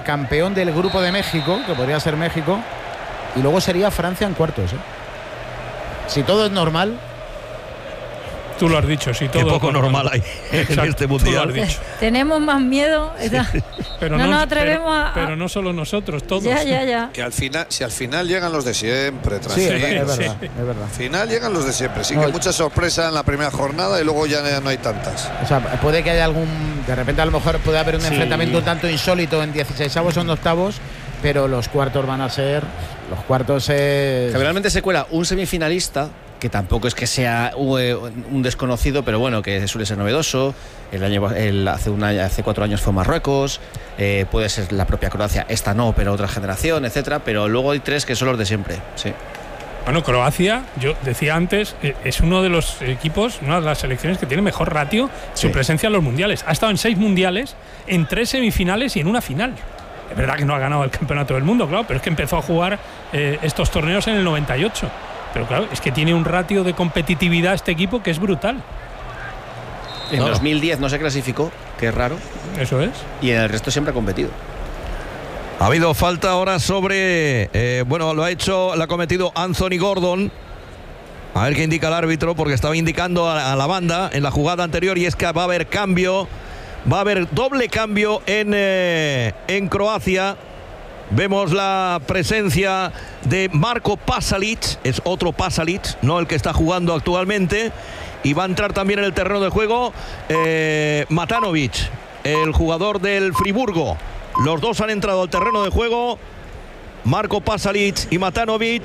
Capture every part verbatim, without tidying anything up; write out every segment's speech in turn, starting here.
campeón del grupo de México, que podría ser México, y luego sería Francia en cuartos, ¿eh? Si todo es normal. Tú lo has dicho, si todo Qué poco normal hay en este mundial. Tenemos más miedo. Pero no, no nos atrevemos pero, a. Pero no solo nosotros, todos. Ya, ya, ya. Que al final, si al final llegan los de siempre, sí, es, es verdad, sí. es verdad. Al final llegan los de siempre. Sí no, que mucha sorpresa en la primera jornada y luego ya no hay tantas. O sea, puede que haya algún. De repente, a lo mejor puede haber un sí. enfrentamiento un tanto insólito en dieciseisavos o en octavos, pero los cuartos van a ser. Los cuartos es. Generalmente se cuela un semifinalista, que tampoco es que sea un desconocido, pero bueno, que suele ser novedoso. El año, el, hace, un año, hace cuatro años fue Marruecos, eh, puede ser la propia Croacia, esta no, pero otra generación, etcétera. Pero luego hay tres que son los de siempre, sí. Bueno, Croacia, yo decía antes, es uno de los equipos, una de las selecciones que tiene mejor ratio sí. su presencia en los mundiales. Ha estado en seis mundiales, en tres semifinales y en una final. Es verdad que no ha ganado el campeonato del mundo, claro, pero es que empezó a jugar eh, estos torneos en el noventa y ocho. Pero claro, es que tiene un ratio de competitividad este equipo que es brutal. En no. dos mil diez no se clasificó, que es raro. Eso es. Y en el resto siempre ha competido. Ha habido falta ahora sobre... Eh, bueno, lo ha hecho, lo ha cometido Anthony Gordon. A ver qué indica el árbitro, porque estaba indicando a, a la banda en la jugada anterior, y es que va a haber cambio. Va a haber doble cambio en, eh, en Croacia. Vemos la presencia de Marko Pasalic, es otro Pasalic, no el que está jugando actualmente. Y va a entrar también en el terreno de juego eh, Matanovic, el jugador del Friburgo. Los dos han entrado al terreno de juego, Marko Pasalic y Matanovic.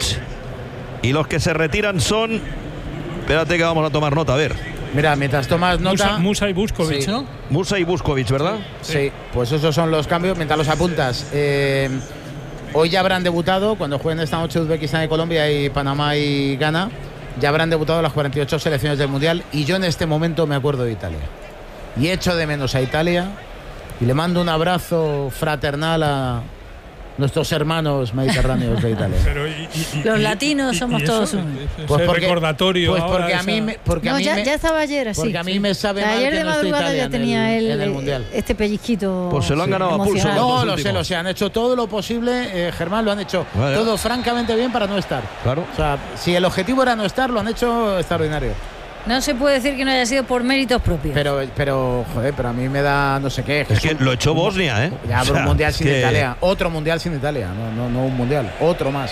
Y los que se retiran son... Espérate que vamos a tomar nota, a ver. Mira, mientras tomas nota... Musa, Musa y Vuskovic, sí. ¿no? Musa y Vuskovic, ¿verdad? Sí, sí, pues esos son los cambios, mientras los apuntas. Eh, hoy ya habrán debutado, cuando jueguen esta noche Uzbekistán y Colombia y Panamá y Ghana, ya habrán debutado las cuarenta y ocho selecciones del Mundial, y yo en este momento me acuerdo de Italia. Y echo de menos a Italia, y le mando un abrazo fraternal a nuestros hermanos mediterráneos de Italia. Pero y, y, los y, latinos y, somos y todos eso, uno. Pues porque, recordatorio. Pues porque ahora a mí me, porque no, a mí ya, me, ya estaba ayer así. Porque a mí me sabe o sea, mal ayer que de no esté madrugada Italia ya tenía en el, el, en el Mundial. este pellizquito. Pues se lo han ganado a pulso. No, lo sé, lo sé. Han hecho todo lo posible, eh, Germán, lo han hecho vale. todo francamente bien para no estar. Claro. O sea, si el objetivo era no estar, lo han hecho extraordinario. No se puede decir que no haya sido por méritos propios. Pero, pero, joder, pero a mí me da no sé qué. Es que lo echó Bosnia, ¿eh? Ya, o sea, un mundial sin que... Italia. Otro mundial sin Italia. No, no, no un mundial. Otro más.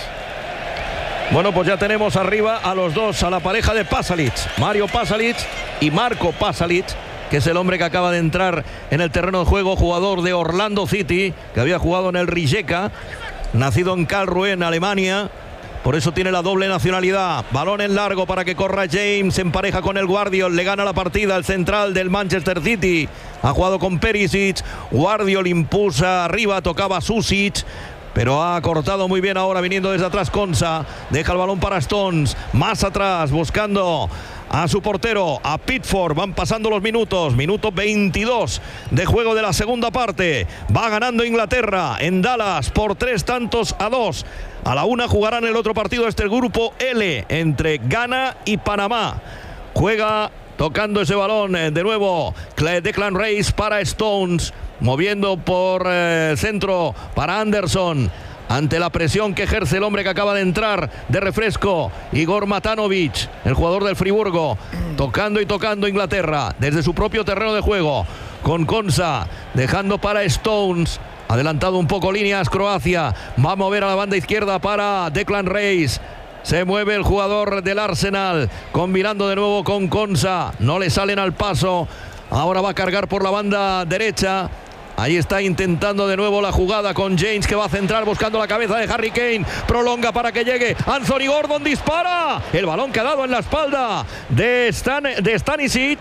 Bueno, pues ya tenemos arriba a los dos, a la pareja de Pasalic, Mario Pasalic y Marko Pasalic, que es el hombre que acaba de entrar en el terreno de juego, jugador de Orlando City, que había jugado en el Rijeka, nacido en Karlsruhe, en Alemania. Por eso tiene la doble nacionalidad. Balón en largo para que corra James. En pareja con el Guardiol. Le gana la partida el central del Manchester City. Ha jugado con Perisic. Guardiol impulsa arriba. Tocaba Susic. Pero ha cortado muy bien ahora viniendo desde atrás Konsa. Deja el balón para Stones. Más atrás buscando a su portero, a Pickford. Van pasando los minutos. Minuto veintidós de juego de la segunda parte. Va ganando Inglaterra en Dallas por tres tantos a dos. A la una jugarán el otro partido, este el grupo L, entre Ghana y Panamá. Juega tocando ese balón de nuevo Declan Rice para Stones. Moviendo por el eh, centro para Anderson. Ante la presión que ejerce el hombre que acaba de entrar de refresco, Igor Matanovic, el jugador del Friburgo, tocando y tocando Inglaterra desde su propio terreno de juego, con Konsa, dejando para Stones, adelantado un poco líneas Croacia, va a mover a la banda izquierda para Declan Rice. Se mueve el jugador del Arsenal, combinando de nuevo con Konsa, no le salen al paso, ahora va a cargar por la banda derecha. Ahí está intentando de nuevo la jugada con James, que va a centrar buscando la cabeza de Harry Kane. Prolonga para que llegue Anthony Gordon, dispara. El balón que ha dado en la espalda de, Stan, de Stanisic.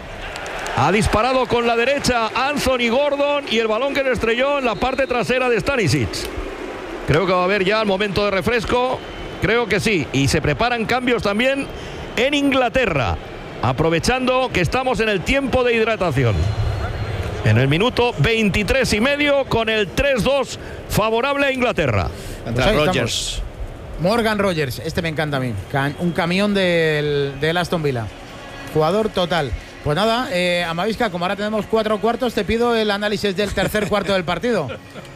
Ha disparado con la derecha Anthony Gordon y el balón que le estrelló en la parte trasera de Stanisic. Creo que va a haber ya el momento de refresco. Creo que sí. Y se preparan cambios también en Inglaterra, aprovechando que estamos en el tiempo de hidratación. En el minuto veintitrés y medio con el tres dos favorable a Inglaterra. Entra pues Rogers. Morgan Rogers, este me encanta a mí. Un camión del, del Aston Villa. Jugador total. Pues nada, eh, Amavisca, como ahora tenemos cuatro cuartos, te pido el análisis del tercer cuarto del partido.